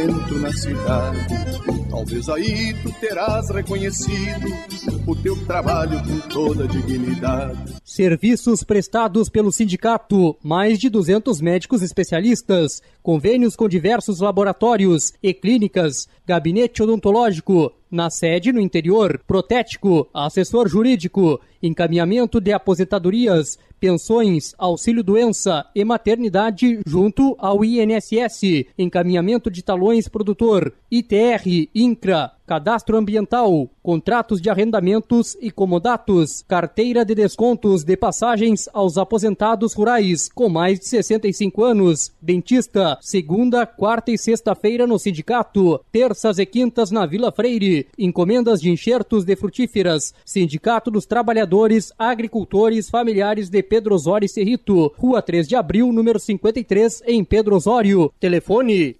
Na cidade, talvez aí tu terás reconhecido o teu trabalho com toda a dignidade. Serviços prestados pelo sindicato, mais de 200 médicos especialistas, convênios com diversos laboratórios e clínicas, gabinete odontológico, na sede no interior, protético, assessor jurídico, encaminhamento de aposentadorias, pensões, auxílio-doença e maternidade junto ao INSS, encaminhamento de talões produtor, ITR, INCRA, cadastro ambiental, contratos de arrendamentos e comodatos, carteira de descontos de passagens aos aposentados rurais com mais de 65 anos, dentista, segunda, quarta e sexta-feira no sindicato, terças e quintas na Vila Freire, encomendas de enxertos de frutíferas, Sindicato dos Trabalhadores Agricultores Familiares de Pedro Osório e Cerrito, Rua 3 de Abril, número 53, em Pedro Osório. Telefone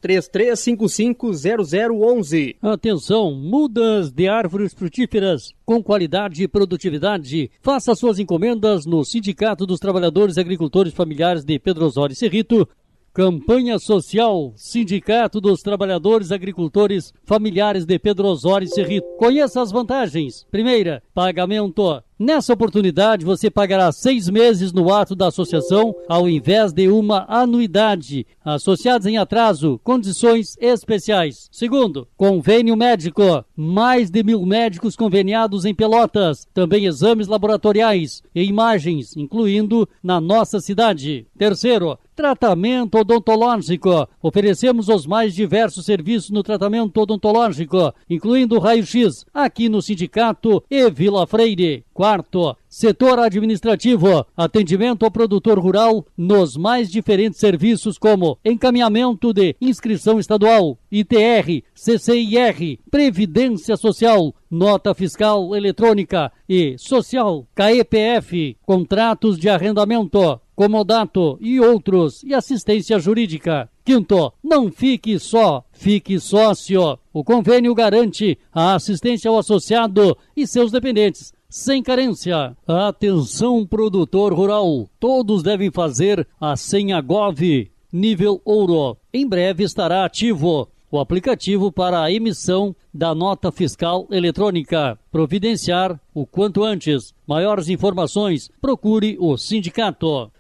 33550011. Atenção, mudas de árvores frutíferas com qualidade e produtividade. Faça suas encomendas no Sindicato dos Trabalhadores Agricultores Familiares de Pedro Osório e Cerrito. Campanha Social, Sindicato dos Trabalhadores Agricultores Familiares de Pedro Osório e Cerrito. Conheça as vantagens. Primeira, pagamento. Nessa oportunidade, você pagará 6 meses no ato da associação, ao invés de uma anuidade. Associados em atraso, condições especiais. Segundo, convênio médico. Mais de 1.000 médicos conveniados em Pelotas. Também exames laboratoriais e imagens, incluindo na nossa cidade. Terceiro, tratamento odontológico. Oferecemos os mais diversos serviços no tratamento odontológico, incluindo raio-x, aqui no Sindicato e Vila Freire. Quarto, setor administrativo, atendimento ao produtor rural nos mais diferentes serviços como encaminhamento de inscrição estadual, ITR, CCIR, Previdência Social, nota fiscal eletrônica e social, KEPF, contratos de arrendamento, comodato e outros, e assistência jurídica. Quinto, não fique só, fique sócio. O convênio garante a assistência ao associado e seus dependentes, sem carência. Atenção, produtor rural, todos devem fazer a senha Gov, nível ouro. Em breve estará ativo o aplicativo para a emissão da nota fiscal eletrônica. Providenciar o quanto antes. Maiores informações, procure o sindicato.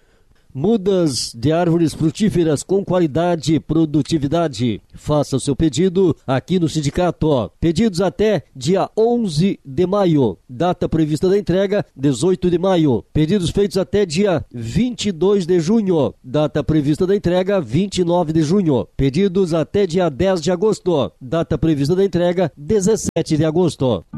Mudas de árvores frutíferas com qualidade e produtividade. Faça o seu pedido aqui no sindicato. Pedidos até dia 11 de maio. Data prevista da entrega, 18 de maio. Pedidos feitos até dia 22 de junho. Data prevista da entrega, 29 de junho. Pedidos até dia 10 de agosto. Data prevista da entrega, 17 de agosto.